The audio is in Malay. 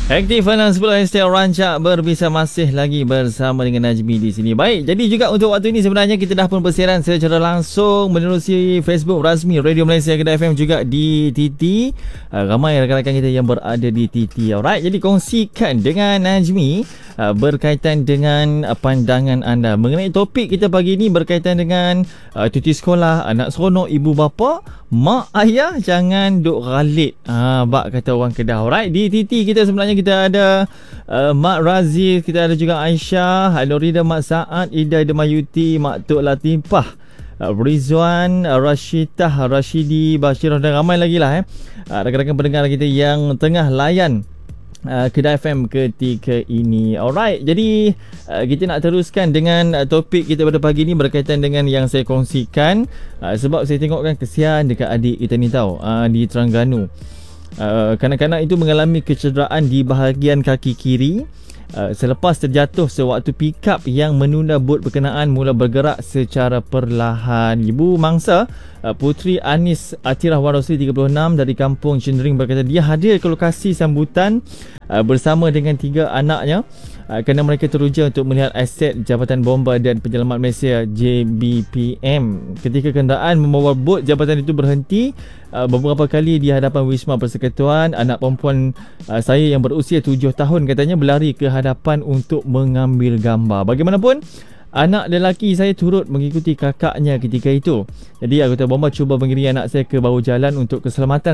Aktif Finance 10 STL Rancak berbisa masih lagi bersama dengan Najmi di sini. Baik, jadi juga untuk waktu ini sebenarnya kita dah pun bersiaran secara langsung menerusi Facebook rasmi Radio Malaysia Kedah FM juga di TT. Ramai rakan-rakan kita yang berada di TT. Alright, jadi kongsikan dengan Najmi berkaitan dengan pandangan anda mengenai topik kita pagi ini berkaitan dengan cuti sekolah, anak seronok, ibu bapa, mak ayah jangan duk ghalit. Bak kata orang Kedah. Alright, di TT kita sebenarnya kita ada Mak Raziz, kita ada juga Aisyah, Nurida, Mak Saad, Ida Demayuti, Mak Tok Latifah, Rizwan, Rashidah, Rashidi, Bashirah dan ramai lagi lah rakan-rakan pendengar kita yang tengah layan Kedah FM ketika ini. Alright, jadi kita nak teruskan dengan topik kita pada pagi ni berkaitan dengan yang saya kongsikan, sebab saya tengok kan kesian dekat adik kita ni tahu, di Terengganu. Kanak-kanak itu mengalami kecederaan di bahagian kaki kiri selepas terjatuh sewaktu pikap yang menunda bot berkenaan mula bergerak secara perlahan. Ibu mangsa Putri Anis Atirah Warosli 36 dari Kampung Cendering berkata dia hadir ke lokasi sambutan bersama dengan 3 anaknya kerana mereka teruja untuk melihat aset Jabatan Bomba dan Penyelamat Malaysia JBPM. Ketika kenderaan membawa bot jabatan itu berhenti beberapa kali di hadapan Wisma Persekutuan, anak perempuan saya yang berusia 7 tahun katanya berlari ke hadapan untuk mengambil gambar. Bagaimanapun, anak lelaki saya turut mengikuti kakaknya ketika itu. Jadi anggota bomba cuba mengiringi anak saya ke bahu jalan untuk keselamatan